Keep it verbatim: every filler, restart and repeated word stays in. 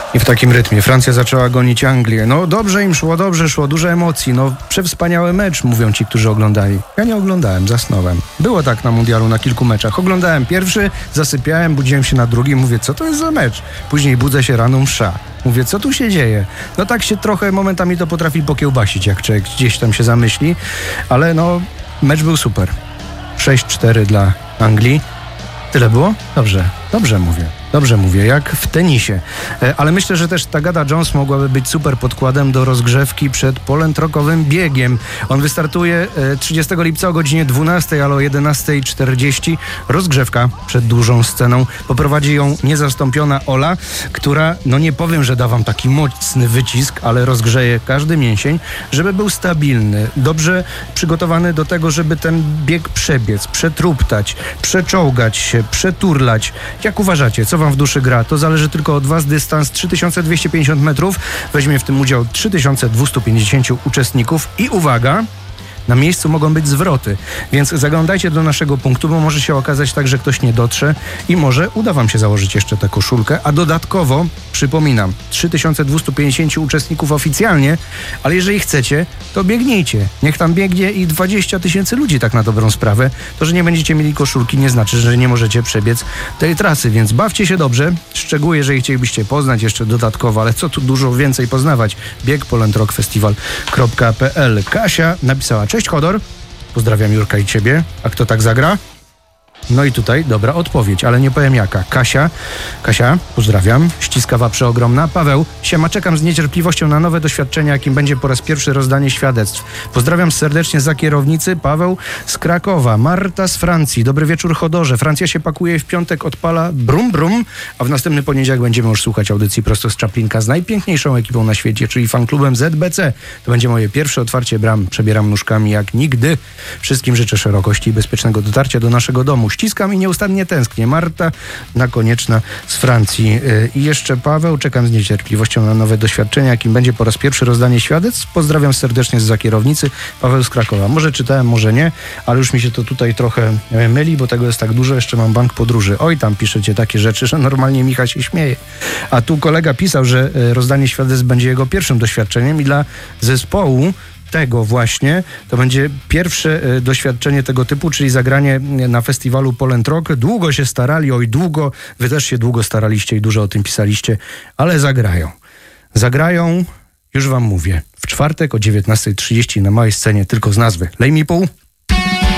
I w takim rytmie Francja zaczęła gonić Anglię. No dobrze im szło, dobrze szło, dużo emocji. No przewspaniały mecz, mówią ci, którzy oglądali. Ja nie oglądałem, zasnąłem. Było tak na mundialu na kilku meczach. Oglądałem pierwszy, zasypiałem, budziłem się na drugim, mówię, co to jest za mecz? Później budzę się rano, msza. Mówię, co tu się dzieje? No tak się trochę momentami to potrafi pokiełbasić, jak człowiek gdzieś tam się zamyśli. Ale no, mecz był super. sześć cztery dla Anglii. Tyle było? Dobrze, dobrze mówię. Dobrze mówię, jak w tenisie. E, ale myślę, że też Tagada Jones mogłaby być super podkładem do rozgrzewki przed polentrokowym biegiem. On wystartuje e, trzydziestego lipca o godzinie dwunastej, ale o jedenastej czterdzieści. Rozgrzewka przed dużą sceną. Poprowadzi ją niezastąpiona Ola, która, no nie powiem, że da wam taki mocny wycisk, ale rozgrzeje każdy mięsień, żeby był stabilny, dobrze przygotowany do tego, żeby ten bieg przebiec, przetruptać, przeczołgać się, przeturlać. Jak uważacie, co wam w duszy gra? To zależy tylko od was. Dystans trzy tysiące dwieście pięćdziesiąt metrów. Weźmie w tym udział trzy tysiące dwieście pięćdziesiąt uczestników i uwaga, na miejscu mogą być zwroty, więc zaglądajcie do naszego punktu, bo może się okazać tak, że ktoś nie dotrze i może uda wam się założyć jeszcze tę koszulkę, a dodatkowo, przypominam, trzy tysiące dwieście pięćdziesiąt uczestników oficjalnie, ale jeżeli chcecie, to biegnijcie. Niech tam biegnie i dwadzieścia tysięcy ludzi, tak na dobrą sprawę. To, że nie będziecie mieli koszulki, nie znaczy, że nie możecie przebiec tej trasy, więc bawcie się dobrze, szczegóły, jeżeli chcielibyście poznać jeszcze dodatkowo, ale co tu dużo więcej poznawać, bieg polentrock festival kropka p l. Kasia napisała: cześć Chodor, pozdrawiam Jurka i ciebie. A kto tak zagra? No i tutaj dobra odpowiedź, ale nie powiem jaka. Kasia, Kasia, pozdrawiam, ściskawa przeogromna. Paweł, siema, czekam z niecierpliwością na nowe doświadczenia, jakim będzie po raz pierwszy rozdanie świadectw. Pozdrawiam serdecznie za kierownicy. Paweł z Krakowa, Marta z Francji. Dobry wieczór Chodorze. Francja się pakuje, w piątek odpala brum brum, a w następny poniedziałek będziemy już słuchać audycji prosto z Czaplinka z najpiękniejszą ekipą na świecie, czyli fanklubem Z B C. To będzie moje pierwsze otwarcie bram. Przebieram nóżkami jak nigdy. Wszystkim życzę szerokości i bezpiecznego dotarcia do naszego domu. Ściskam i nieustannie tęsknię. Marta Nakonieczna z Francji. I jeszcze Paweł, czekam z niecierpliwością na nowe doświadczenia, jakim będzie po raz pierwszy rozdanie świadectw. Pozdrawiam serdecznie zza kierownicy. Paweł z Krakowa. Może czytałem, może nie, ale już mi się to tutaj trochę myli, bo tego jest tak dużo. Jeszcze mam bank podróży. Oj, tam piszecie takie rzeczy, że normalnie Micha się śmieje. A tu kolega pisał, że rozdanie świadectw będzie jego pierwszym doświadczeniem i dla zespołu tego właśnie, to będzie pierwsze e, doświadczenie tego typu, czyli zagranie na festiwalu Polentrock. Długo się starali, oj długo, wy też się długo staraliście i dużo o tym pisaliście, ale zagrają. Zagrają, już wam mówię, w czwartek o dziewiętnastej trzydzieści na małej scenie, tylko z nazwy. Lej mi pół.